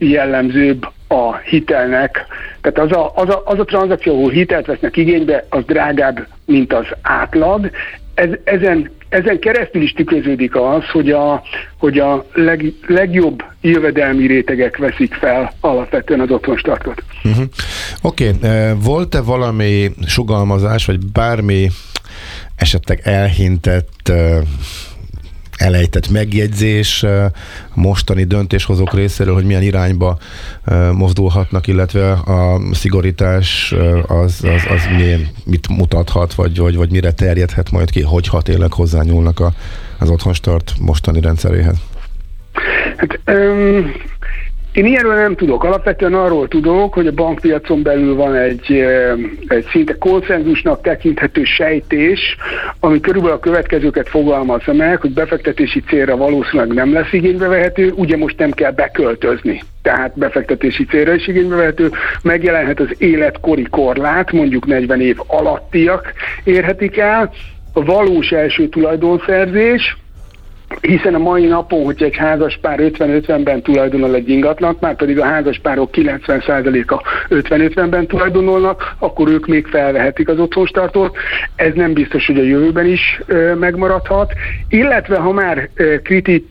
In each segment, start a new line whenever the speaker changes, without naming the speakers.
legjellemzőbb a hitelnek. Tehát az a tranzakció, ahol hitelt vesznek igénybe, az drágább, mint az átlag. Ezen keresztül is tükröződik az, hogy a legjobb jövedelmi rétegek veszik fel alapvetően az otthonstartot.
Oké. Volt-e valami sugalmazás, vagy bármi esetleg elhintett, elejtett megjegyzés mostani döntéshozók részéről, hogy milyen irányba mozdulhatnak, illetve a szigorítás az mit mutathat, vagy mire terjedhet majd ki, hogyha tényleg hozzányúlnak az otthonstart mostani rendszeréhez?
Hát, én ilyenről nem tudok. Alapvetően arról tudok, hogy a bankpiacon belül van egy szinte konszenzusnak tekinthető sejtés, ami körülbelül a következőket fogalmazza meg, hogy befektetési célra valószínűleg nem lesz igénybe vehető, ugye most nem kell beköltözni. Tehát befektetési célra is igénybe vehető, megjelenhet az életkori korlát, mondjuk 40 év alattiak érhetik el, a valós első tulajdonszerzés, hiszen a mai napon, hogyha egy házaspár 50-50-ben tulajdonol egy ingatlant, már pedig a házaspárok 90%-a 50-50-ben tulajdonolnak, akkor ők még felvehetik az otthonstartót. Ez nem biztos, hogy a jövőben is megmaradhat. Illetve ha már kritika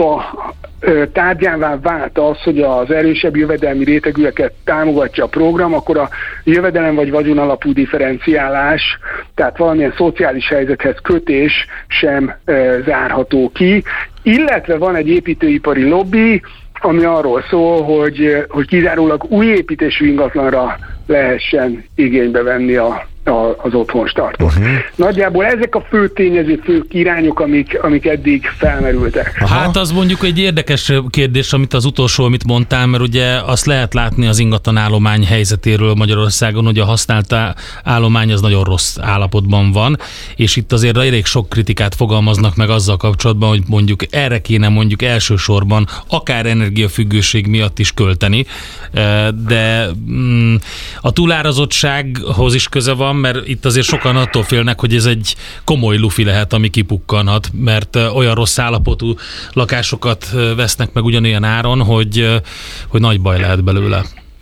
tárgyává vált az, hogy az erősebb jövedelmi rétegűeket támogatja a program, akkor a jövedelem vagy vagyon alapú differenciálás, tehát valamilyen szociális helyzethez kötés sem zárható ki. Illetve van egy építőipari lobby, ami arról szól, hogy kizárólag új építésű ingatlanra lehessen igénybe venni az otthonstartót. Nagyjából ezek a fő tényező, fő irányok, amik eddig felmerültek.
Hát az mondjuk egy érdekes kérdés, amit amit mondtál, mert ugye azt lehet látni az ingatlanállomány helyzetéről Magyarországon, hogy a használt állomány az nagyon rossz állapotban van, és itt azért elég sok kritikát fogalmaznak meg azzal kapcsolatban, hogy mondjuk erre kéne mondjuk elsősorban akár energiafüggőség miatt is költeni, de a túlárazottsághoz is köze van, mert itt azért sokan attól félnek, hogy ez egy komoly lufi lehet, ami kipukkanhat, mert olyan rossz állapotú lakásokat vesznek meg ugyanolyan áron, hogy nagy baj lehet belőle.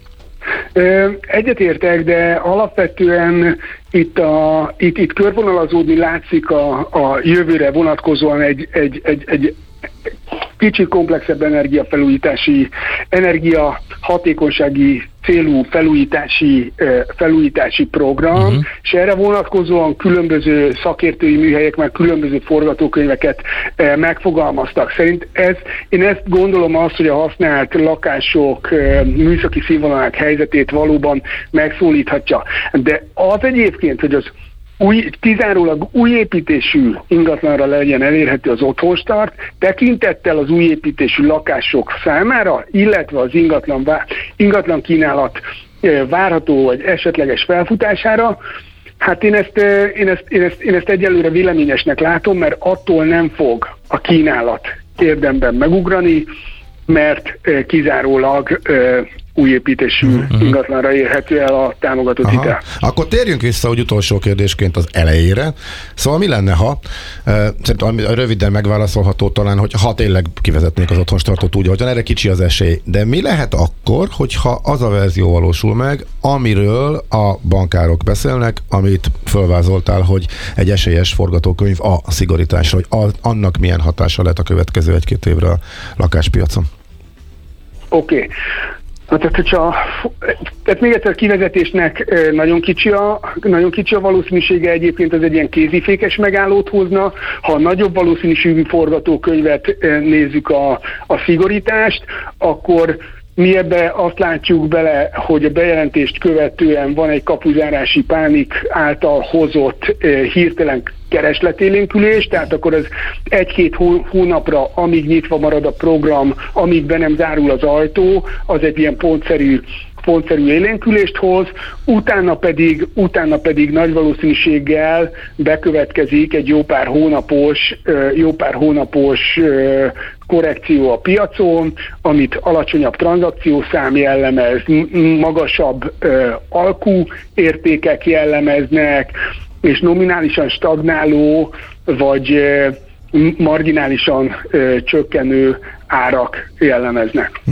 Egyetértek, de alapvetően itt körvonalazódni látszik a jövőre vonatkozóan egy kicsit komplexebb energiahatékonysági célú felújítási program, és erre vonatkozóan különböző szakértői műhelyek, meg különböző forgatókönyveket megfogalmaztak. Én ezt gondolom azt, hogy a használt lakások műszaki színvonalának helyzetét valóban megszólíthatja. De az egyébként, hogy az kizárólag új építésű ingatlanra legyen elérhető az otthonstart, tekintettel az új építésű lakások számára, illetve az ingatlan kínálat várható vagy esetleges felfutására, hát én ezt egyelőre véleményesnek látom, mert attól nem fog a kínálat érdemben megugrani, mert kizárólag új építésű ingatlanra érhető el a támogatott hitel.
Akkor térjünk vissza úgy utolsó kérdésként az elejére. Szóval mi lenne, ha szerintem röviden megválaszolható talán, hogy ha tényleg kivezetnék az otthonstartót úgy, hogy erre kicsi az esély. De mi lehet akkor, hogyha az a verzió valósul meg, amiről a bankárok beszélnek, amit fölvázoltál, hogy egy esélyes forgatókönyv a szigorításra, hogy annak milyen hatása lehet a következő 1-2 évre a lakáspiacon?
Oké. Tehát még egyszer kivezetésnek nagyon kicsi a valószínűsége, egyébként ez egy ilyen kézifékes megállót hozna. Ha nagyobb valószínűségű forgatókönyvet nézzük a szigorítást, akkor mi ebbe azt látjuk bele, hogy a bejelentést követően van egy kapuzárási pánik által hozott hirtelen keresletélénkülés, tehát akkor az 1-2 hónapra, amíg nyitva marad a program, amíg be nem zárul az ajtó, az egy ilyen pontszerű élénkülést hoz, utána pedig nagy valószínűséggel bekövetkezik egy jó pár hónapos korrekció a piacon, amit alacsonyabb tranzakciószám jellemez, magasabb alkú értékek jellemeznek, és nominálisan stagnáló, vagy marginálisan csökkenő árak jellemeznek.